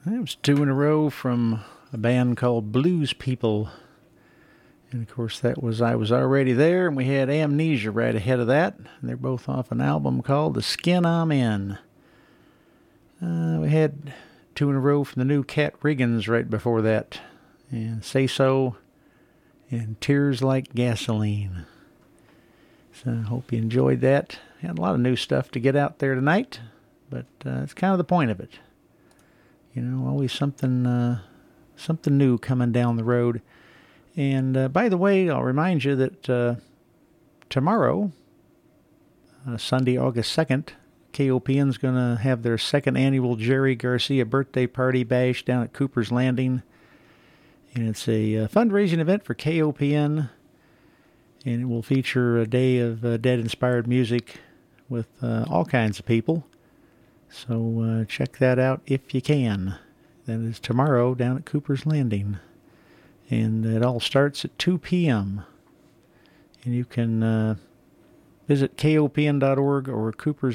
That was two in a row from a band called Blues People. And of course, that was I Was Already There, and we had Amnesia right ahead of that. And they're both off an album called The Skin I'm In. We had two in a row from the new Cat Riggins right before that. And Say So and Tears Like Gasoline. So I hope you enjoyed that. Had a lot of new stuff to get out there tonight, but it's kind of the point of it. You know, always something new coming down the road. And by the way, I'll remind you that tomorrow, Sunday, August 2nd, KOPN's going to have their second annual Jerry Garcia birthday party bash down at Cooper's Landing. And it's a fundraising event for KOPN. And it will feature a day of Dead-inspired music with all kinds of people. So check that out if you can. That is tomorrow down at Cooper's Landing. And it all starts at 2 p.m. And you can visit kopn.org or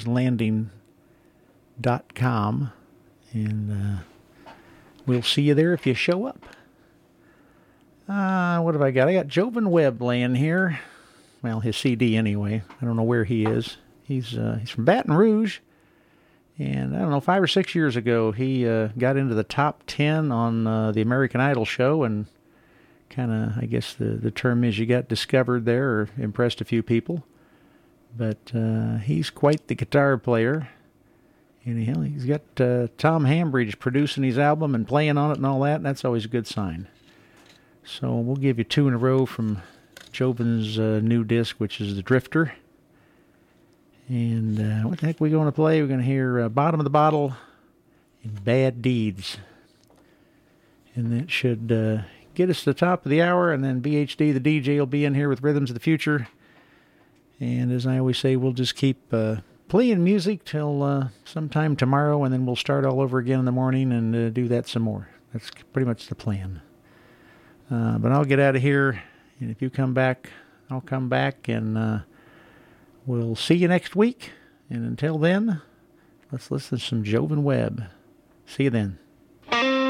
cooperslanding.com. And we'll see you there if you show up. What have I got? I got Jovan Webb laying here. Well, his CD anyway. I don't know where he is. He's from Baton Rouge. And I don't know, 5 or 6 years ago, he got into the top 10 on the American Idol show, and kind of, I guess the term is you got discovered there or impressed a few people. But he's quite the guitar player. And he's got Tom Hambridge producing his album and playing on it and all that, and that's always a good sign. So we'll give you two in a row from Jovan's new disc, which is The Drifter. And what the heck are we going to play? We're going to hear Bottom of the Bottle and Bad Deeds. And that should get us to the top of the hour, and then BHD, the DJ, will be in here with Rhythms of the Future. And as I always say, we'll just keep playing music till sometime tomorrow, and then we'll start all over again in the morning and do that some more. That's pretty much the plan. But I'll get out of here, and if you come back, I'll come back, and we'll see you next week. And until then, let's listen to some Jovan Webb. See you then.